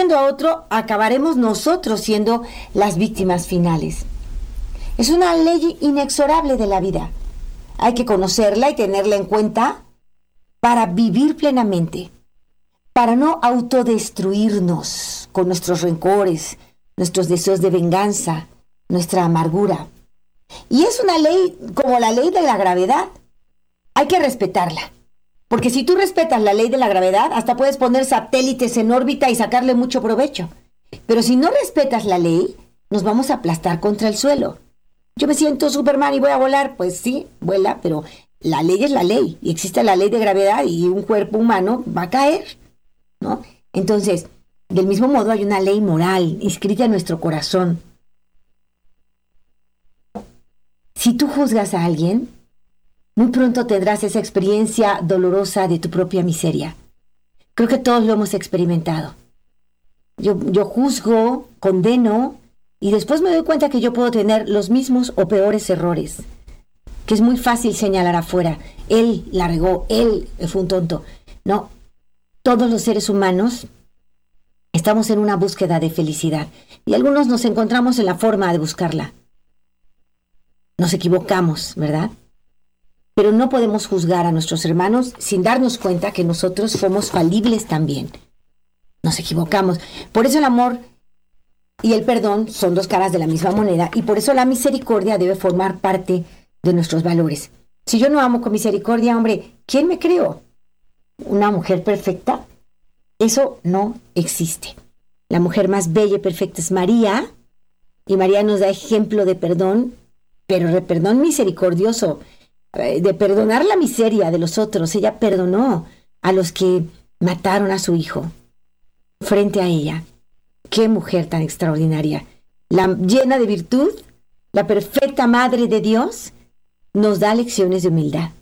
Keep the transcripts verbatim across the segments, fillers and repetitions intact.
juzgando a otro, acabaremos nosotros siendo las víctimas finales. Es una ley inexorable de la vida. Hay que conocerla y tenerla en cuenta para vivir plenamente, para no autodestruirnos con nuestros rencores, nuestros deseos de venganza, nuestra amargura. Y es una ley como la ley de la gravedad. Hay que respetarla. Porque si tú respetas la ley de la gravedad, hasta puedes poner satélites en órbita y sacarle mucho provecho. Pero si no respetas la ley, nos vamos a aplastar contra el suelo. Yo me siento Superman y voy a volar. Pues sí, vuela, pero la ley es la ley. Y existe la ley de gravedad y un cuerpo humano va a caer, ¿no? Entonces, del mismo modo hay una ley moral inscrita en nuestro corazón. Si tú juzgas a alguien, muy pronto tendrás esa experiencia dolorosa de tu propia miseria. Creo que todos lo hemos experimentado. Yo, yo juzgo, condeno, y después me doy cuenta que yo puedo tener los mismos o peores errores. Que es muy fácil señalar afuera. Él la regó, él fue un tonto. No, todos los seres humanos estamos en una búsqueda de felicidad. Y algunos nos encontramos en la forma de buscarla. Nos equivocamos, ¿verdad? Pero no podemos juzgar a nuestros hermanos sin darnos cuenta que nosotros somos falibles también. Nos equivocamos. Por eso el amor y el perdón son dos caras de la misma moneda, y por eso la misericordia debe formar parte de nuestros valores. Si yo no amo con misericordia, hombre, ¿quién me creó? ¿Una mujer perfecta? Eso no existe. La mujer más bella y perfecta es María, y María nos da ejemplo de perdón, pero de perdón misericordioso, de perdonar la miseria de los otros. Ella perdonó a los que mataron a su hijo frente a ella. ¡Qué mujer tan extraordinaria! La llena de virtud, la perfecta madre de Dios, nos da lecciones de humildad.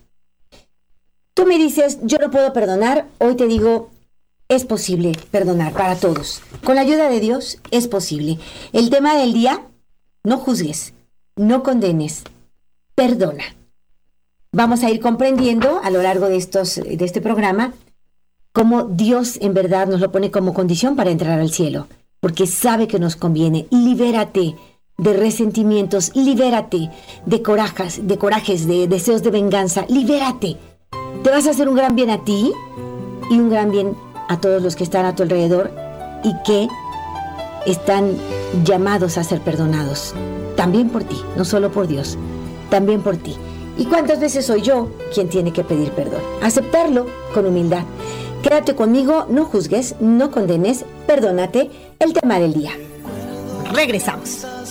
Tú me dices, yo no puedo perdonar. Hoy te digo, es posible perdonar para todos. Con la ayuda de Dios es posible. El tema del día, no juzgues, no condenes, perdona. Vamos a ir comprendiendo a lo largo de, estos, de este programa cómo Dios en verdad nos lo pone como condición para entrar al cielo, porque sabe que nos conviene. Libérate de resentimientos, libérate de corajes, de corajes, de deseos de venganza, libérate. Te vas a hacer un gran bien a ti y un gran bien a todos los que están a tu alrededor y que están llamados a ser perdonados. También por ti, no solo por Dios, también por ti. ¿Y cuántas veces soy yo quien tiene que pedir perdón? Aceptarlo con humildad. Quédate conmigo, no juzgues, no condenes, perdónate. El tema del día. Regresamos.